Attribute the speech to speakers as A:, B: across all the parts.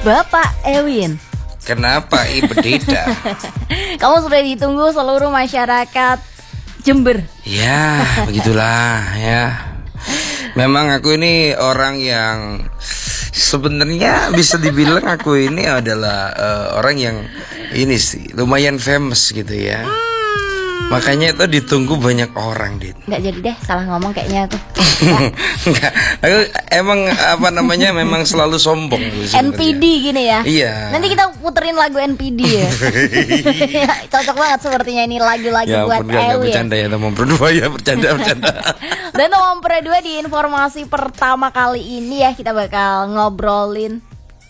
A: Bapak Ewin.
B: Kenapa beda?
A: Kamu sudah ditunggu seluruh masyarakat Jember.
B: Ya, begitulah ya. Memang aku ini orang yang sebenarnya bisa dibilang aku ini adalah orang yang ini sih lumayan famous gitu ya. Makanya itu ditunggu banyak orang, Dit.
A: Nggak jadi deh, salah ngomong kayaknya aku.
B: Enggak, aku emang memang selalu sombong
A: NPD gini ya.
B: Iya.
A: Nanti kita puterin lagu NPD ya. Cocok banget sepertinya ini lagu-lagu
B: ya,
A: buat Ewin.
B: Bercanda ya teman berdua ya, bercanda.
A: Dan teman berdua di informasi pertama kali ini ya kita bakal ngobrolin.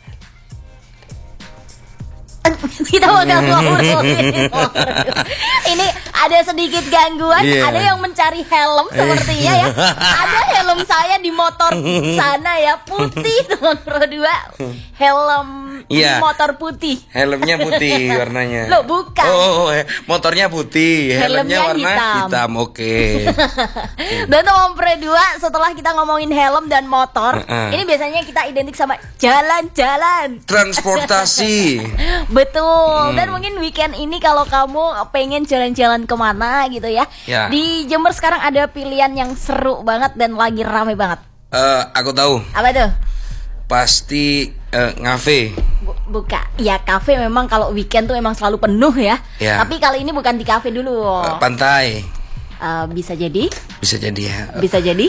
A: Ini ada sedikit gangguan, ada yang mencari helm sepertinya ya. Ada helm saya di motor sana ya, putih teman berdua. Helm motor putih.
B: Helmnya putih warnanya.
A: Loh, bukan.
B: Motornya putih, helmnya warna hitam. Oke.
A: Dan teman berdua, setelah kita ngomongin helm dan motor, ini biasanya kita identik sama jalan-jalan.
B: Transportasi.
A: Betul. Dan mungkin weekend ini kalau kamu pengen jalan-jalan kemana gitu ya, di Jember sekarang ada pilihan yang seru banget dan lagi rame banget.
B: Aku tahu.
A: Apa tuh?
B: Pasti ngafe.
A: Buka. Ya kafe memang kalau weekend tuh emang selalu penuh ya. Tapi kali ini bukan di kafe dulu.
B: Pantai.
A: Bisa jadi.
B: Bisa jadi ya.
A: Bisa jadi.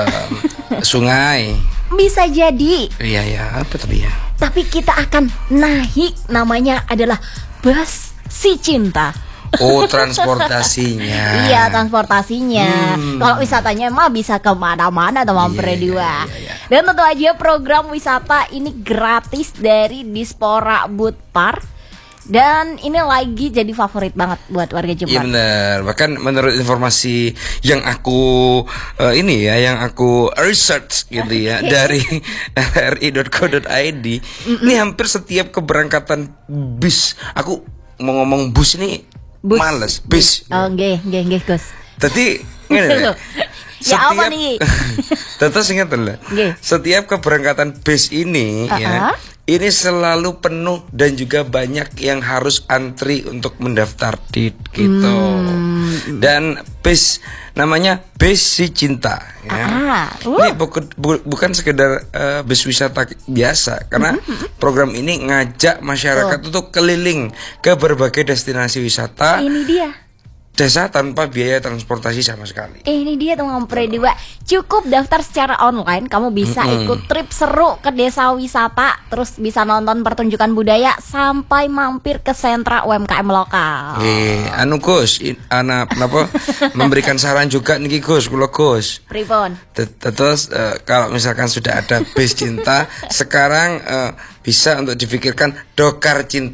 B: Sungai.
A: Bisa jadi.
B: Iya, apa tadi ya?
A: Tapi kita akan naik, namanya adalah bus si cinta.
B: Oh, transportasinya.
A: Iya, transportasinya. Kalau wisatanya mah bisa kemana-mana teman berdua. Dan tentu aja program wisata ini gratis dari Dispora Budpar. Dan ini lagi jadi favorit banget buat warga Jember.
B: Iya benar. Bahkan menurut informasi yang aku yang aku research gitu ya dari ri.co.id, ini hampir setiap keberangkatan bis, aku mau ngomong bus ini males, bis.
A: Oh, nggih, Gus.
B: Tadi ngene.
A: Ya apa nih?
B: Terus ingatan lah. Setiap keberangkatan bis ini ini selalu penuh dan juga banyak yang harus antri untuk mendaftar gitu. Dan bis namanya bis si cinta ya. Ini bukan sekedar bis wisata biasa, karena program ini ngajak masyarakat untuk keliling ke berbagai destinasi wisata.
A: Ini dia.
B: Desa tanpa biaya transportasi sama sekali.
A: Ini dia teman berdua. Cukup daftar secara online, kamu bisa ikut trip seru ke desa wisata, terus bisa nonton pertunjukan budaya sampai mampir ke sentra UMKM lokal.
B: Gus, kenapa memberikan saran juga nih Gus, kula Gus.
A: Pripun?
B: Terus kalau misalkan sudah ada bis cinta, sekarang bisa untuk dipikirkan dokar